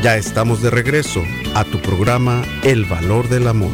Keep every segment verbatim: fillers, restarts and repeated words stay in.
Ya estamos de regreso a tu programa El Valor del Amor.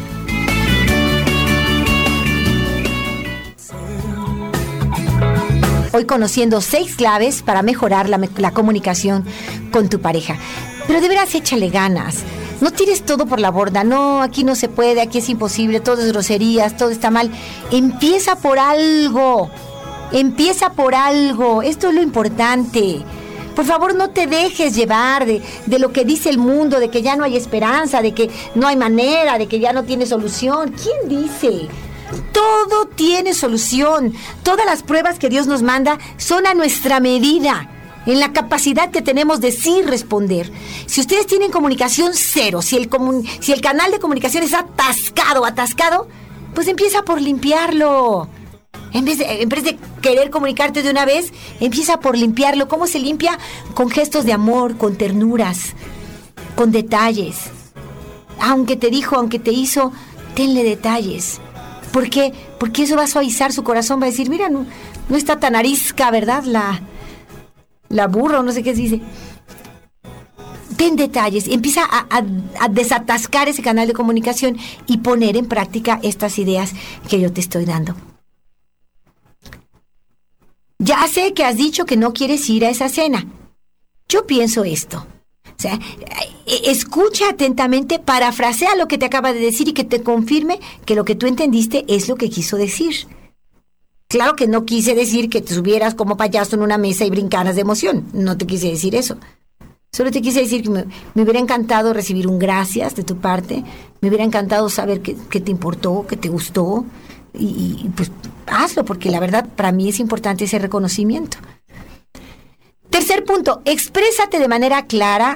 Hoy conociendo seis claves para mejorar la, la comunicación con tu pareja. Pero de veras, échale ganas. No tires todo por la borda. No, aquí no se puede, aquí es imposible, todo es groserías, todo está mal. Empieza por algo. Empieza por algo. Esto es lo importante. Por favor, no te dejes llevar de, de lo que dice el mundo, de que ya no hay esperanza, de que no hay manera, de que ya no tiene solución. ¿Quién dice? Todo tiene solución. Todas las pruebas que Dios nos manda son a nuestra medida, en la capacidad que tenemos de sí responder. Si ustedes tienen comunicación cero, si el, comun- si el canal de comunicación está atascado, atascado, pues empieza por limpiarlo. En vez, de, en vez de querer comunicarte de una vez, empieza por limpiarlo. ¿Cómo se limpia? Con gestos de amor, con ternuras, con detalles. Aunque te dijo, aunque te hizo, tenle detalles. ¿Por qué? Porque eso va a suavizar su corazón, va a decir, mira, no, no está tan arisca, ¿verdad? La, la burra, o no sé qué se dice. Ten detalles, empieza a, a, a desatascar ese canal de comunicación y poner en práctica estas ideas que yo te estoy dando. Ya sé que has dicho que no quieres ir a esa cena. Yo pienso esto. O sea, escucha atentamente, parafrasea lo que te acaba de decir y que te confirme que lo que tú entendiste es lo que quiso decir. Claro que no quise decir que te subieras como payaso en una mesa y brincaras de emoción. No te quise decir eso. Solo te quise decir que me, me hubiera encantado recibir un gracias de tu parte. Me hubiera encantado saber que, que te importó, que te gustó. Y, y pues hazlo, porque la verdad para mí es importante ese reconocimiento. Tercer punto, exprésate de manera clara,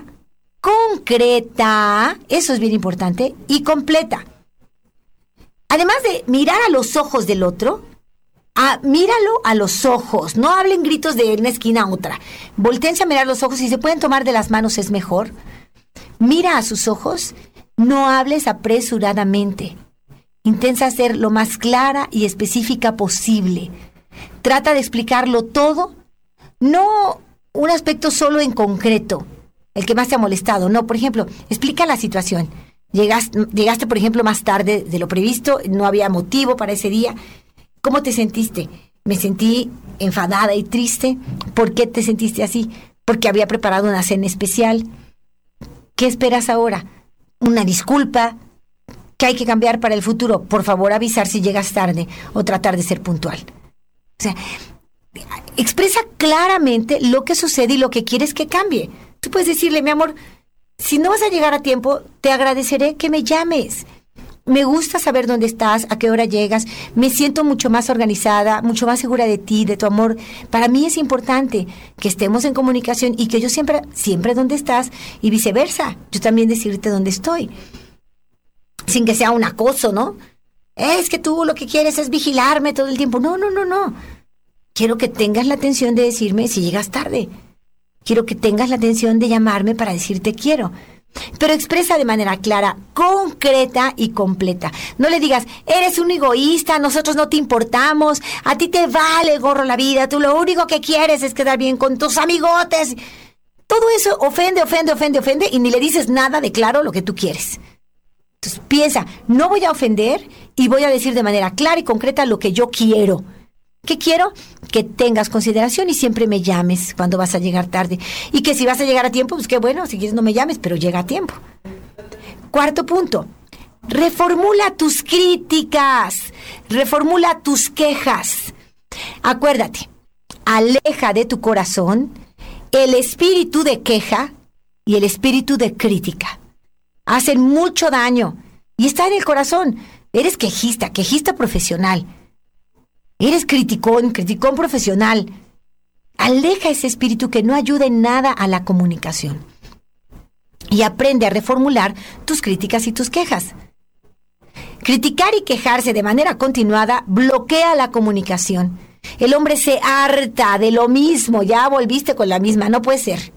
concreta, eso es bien importante, y completa. Además de mirar a los ojos del otro, a, míralo a los ojos, no hablen gritos de una esquina a otra. Voltéense a mirar los ojos, si se pueden tomar de las manos es mejor. Mira a sus ojos, no hables apresuradamente. Intenta ser lo más clara y específica posible. Trata de explicarlo todo, no un aspecto solo en concreto, el que más te ha molestado. No, por ejemplo, explica la situación. Llegaste, llegaste, por ejemplo, más tarde de lo previsto, no había motivo para ese día. ¿Cómo te sentiste? Me sentí enfadada y triste. ¿Por qué te sentiste así? Porque había preparado una cena especial. ¿Qué esperas ahora? ¿Una disculpa? ¿Qué hay que cambiar para el futuro? Por favor, avisar si llegas tarde o tratar de ser puntual. O sea, expresa claramente lo que sucede y lo que quieres que cambie. Tú puedes decirle, mi amor, si no vas a llegar a tiempo, te agradeceré que me llames. Me gusta saber dónde estás, a qué hora llegas. Me siento mucho más organizada, mucho más segura de ti, de tu amor. Para mí es importante que estemos en comunicación y que yo siempre, siempre donde estás y viceversa. Yo también decirte dónde estoy. Sin que sea un acoso, ¿no? Es que tú lo que quieres es vigilarme todo el tiempo. No, no, no, no. Quiero que tengas la atención de decirme si llegas tarde. Quiero que tengas la atención de llamarme para decirte quiero. Pero expresa de manera clara, concreta y completa. No le digas, eres un egoísta, nosotros no te importamos, a ti te vale gorro la vida, tú lo único que quieres es quedar bien con tus amigotes. Todo eso ofende, ofende, ofende, ofende y ni le dices nada de claro lo que tú quieres. Entonces piensa, no voy a ofender y voy a decir de manera clara y concreta lo que yo quiero. ¿Qué quiero? Que tengas consideración y siempre me llames cuando vas a llegar tarde. Y que si vas a llegar a tiempo, pues qué bueno, si quieres no me llames, pero llega a tiempo. Cuarto punto, reformula tus críticas, reformula tus quejas. Acuérdate, aleja de tu corazón el espíritu de queja y el espíritu de crítica. Hacen mucho daño y está en el corazón. Eres quejista, quejista profesional. Eres criticón, criticón profesional. Aleja ese espíritu que no ayuda en nada a la comunicación. Y aprende a reformular tus críticas y tus quejas. Criticar y quejarse de manera continuada bloquea la comunicación. El hombre se harta de lo mismo. Ya volviste con la misma, no puede ser.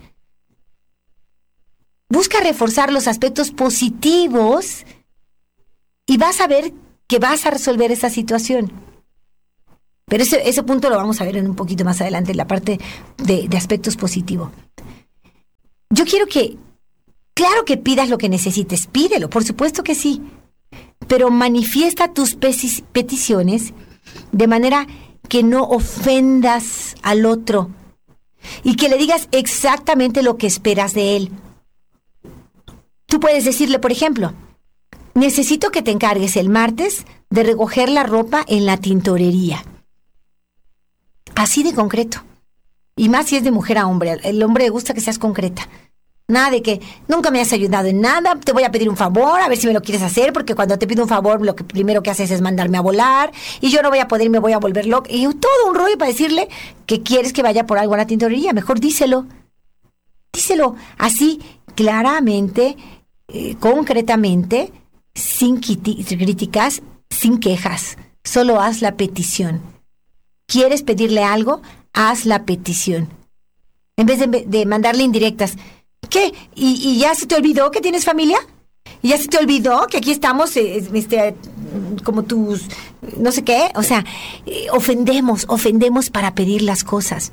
Busca reforzar los aspectos positivos y vas a ver que vas a resolver esa situación. Pero ese, ese punto lo vamos a ver en un poquito más adelante, en la parte de, de aspectos positivos. Yo quiero que Claro que pidas lo que necesites, pídelo, por supuesto que sí. Pero manifiesta tus peti- peticiones de manera que no ofendas al otro y que le digas exactamente lo que esperas de él. Tú puedes decirle, por ejemplo, necesito que te encargues el martes de recoger la ropa en la tintorería. Así de concreto. Y más si es de mujer a hombre. El hombre le gusta que seas concreta. Nada de que nunca me has ayudado en nada, te voy a pedir un favor, a ver si me lo quieres hacer, porque cuando te pido un favor, lo que primero que haces es mandarme a volar, y yo no voy a poder, me voy a volver loca. Y todo un rollo para decirle que quieres que vaya por algo a la tintorería. Mejor díselo. Díselo así, claramente, eh, concretamente, sin quiti- críticas, sin quejas. Solo haz la petición. ¿Quieres pedirle algo? Haz la petición. En vez de, de mandarle indirectas. ¿Qué? ¿Y, ¿Y ya se te olvidó que tienes familia? ¿Y ya se te olvidó que aquí estamos, eh, este, como tus, no sé qué? O sea, eh, ofendemos, ofendemos para pedir las cosas.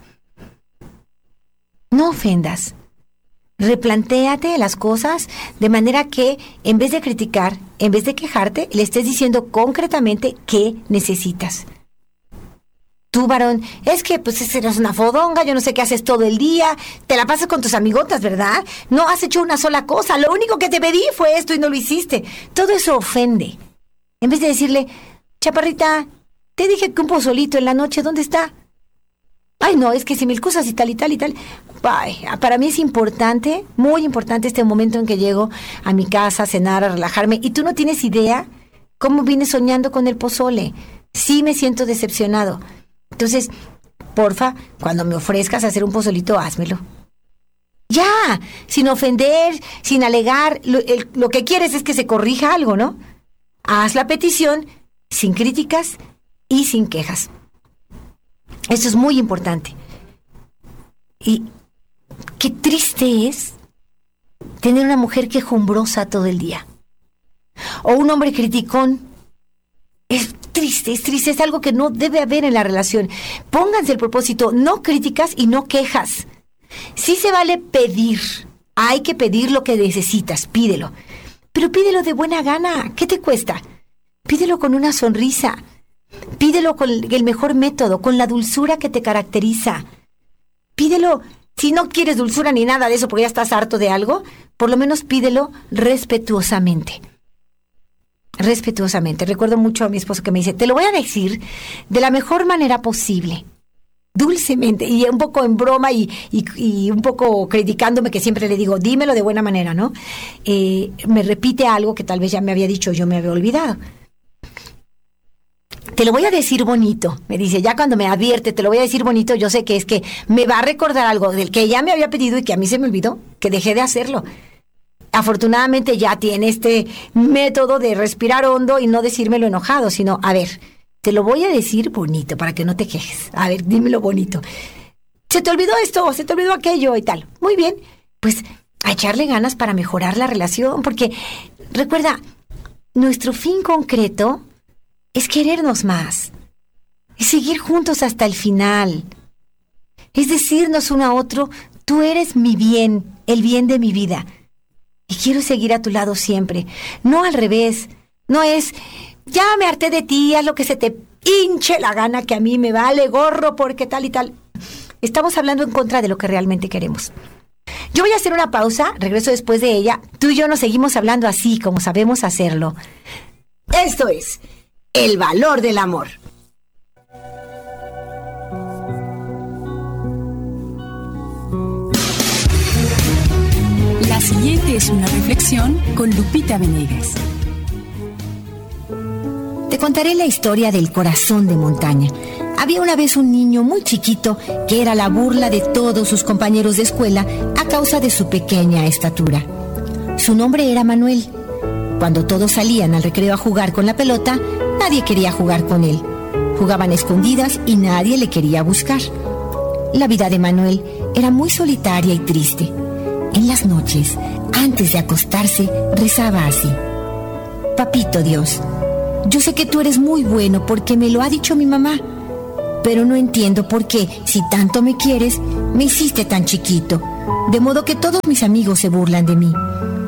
No ofendas. Replantéate las cosas de manera que, en vez de criticar, en vez de quejarte, le estés diciendo concretamente qué necesitas. Tú, varón, es que pues eres una fodonga, yo no sé qué haces todo el día, te la pasas con tus amigotas, ¿verdad? No has hecho una sola cosa, lo único que te pedí fue esto y no lo hiciste. Todo eso ofende. En vez de decirle, chaparrita, te dije que un pozolito en la noche, ¿dónde está? Ay, no, es que si mil cosas y tal y tal y tal. Ay, para mí es importante, muy importante este momento en que llego a mi casa a cenar, a relajarme, y tú no tienes idea cómo vine soñando con el pozole. Sí me siento decepcionado. Entonces, porfa, cuando me ofrezcas hacer un pozolito, házmelo. Ya, sin ofender, sin alegar, lo, el, lo que quieres es que se corrija algo, ¿no? Haz la petición sin críticas y sin quejas. Esto es muy importante. Y qué triste es tener una mujer quejumbrosa todo el día. O un hombre criticón. Es triste, es triste, es algo que no debe haber en la relación. Pónganse el propósito, no críticas y no quejas. Sí se vale pedir, hay que pedir lo que necesitas, pídelo. Pero pídelo de buena gana, ¿qué te cuesta? Pídelo con una sonrisa, pídelo con el mejor método, con la dulzura que te caracteriza. Pídelo, si no quieres dulzura ni nada de eso porque ya estás harto de algo, por lo menos pídelo respetuosamente. Respetuosamente. Recuerdo mucho a mi esposo que me dice, te lo voy a decir de la mejor manera posible, dulcemente, y un poco en broma y, y, y un poco criticándome, que siempre le digo, dímelo de buena manera, ¿no? Eh, me repite algo que tal vez ya me había dicho, yo me había olvidado. Te lo voy a decir bonito, me dice, ya cuando me advierte, te lo voy a decir bonito, yo sé que es que me va a recordar algo del que ya me había pedido y que a mí se me olvidó, que dejé de hacerlo. Afortunadamente ya tiene este método de respirar hondo y no decírmelo enojado, sino, a ver, te lo voy a decir bonito para que no te quejes. A ver, dímelo bonito. ¿Se te olvidó esto? ¿Se te olvidó aquello? Y tal. Muy bien, pues a echarle ganas para mejorar la relación, porque recuerda, nuestro fin concreto es querernos más, es seguir juntos hasta el final, es decirnos uno a otro, tú eres mi bien, el bien de mi vida. Y quiero seguir a tu lado siempre. No al revés. No es, ya me harté de ti, haz lo que se te hinche la gana, que a mí me vale gorro porque tal y tal. Estamos hablando en contra de lo que realmente queremos. Yo voy a hacer una pausa, regreso después de ella. Tú y yo nos seguimos hablando así, como sabemos hacerlo. Esto es El Valor del Amor. La siguiente es una reflexión con Lupita Venegas. Te contaré la historia del corazón de montaña. Había una vez un niño muy chiquito que era la burla de todos sus compañeros de escuela a causa de su pequeña estatura. Su nombre era Manuel. Cuando todos salían al recreo a jugar con la pelota, nadie quería jugar con él. Jugaban escondidas y nadie le quería buscar. La vida de Manuel era muy solitaria y triste. En las noches, antes de acostarse, rezaba así: Papito Dios, yo sé que tú eres muy bueno porque me lo ha dicho mi mamá, pero no entiendo por qué, si tanto me quieres, me hiciste tan chiquito, de modo que todos mis amigos se burlan de mí.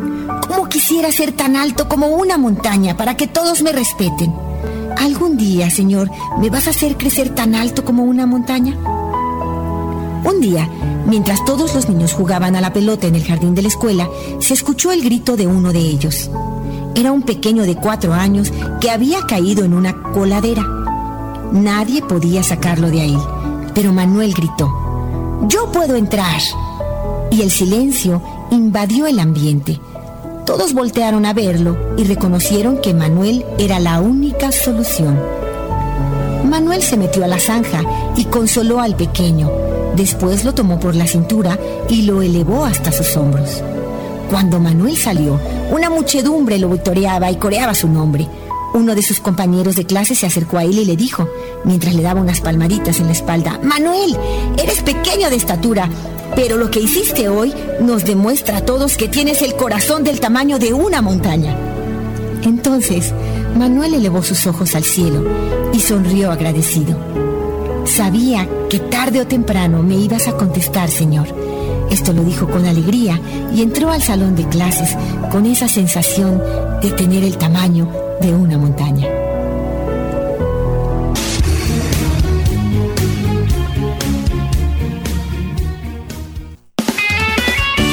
Quisiera ser tan alto como una montaña para que todos me respeten. ¿Algún día, Señor, me vas a hacer crecer tan alto como una montaña? Un día, mientras todos los niños jugaban a la pelota en el jardín de la escuela, se escuchó el grito de uno de ellos. Era un pequeño de cuatro años que había caído en una coladera. Nadie podía sacarlo de ahí, pero Manuel gritó: ¡yo puedo entrar! Y el silencio invadió el ambiente. Todos voltearon a verlo y reconocieron que Manuel era la única solución. Manuel se metió a la zanja y consoló al pequeño. Después lo tomó por la cintura y lo elevó hasta sus hombros. Cuando Manuel salió, una muchedumbre lo vitoreaba y coreaba su nombre. Uno de sus compañeros de clase se acercó a él y le dijo, mientras le daba unas palmaditas en la espalda: Manuel, eres pequeño de estatura, pero lo que hiciste hoy nos demuestra a todos que tienes el corazón del tamaño de una montaña. Entonces, Manuel elevó sus ojos al cielo y sonrió agradecido. Sabía que tarde o temprano me ibas a contestar, Señor. Esto lo dijo con alegría y entró al salón de clases con esa sensación de tener el tamaño de una montaña.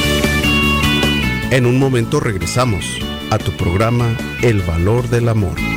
En un momento regresamos a tu programa El Valor del Amor.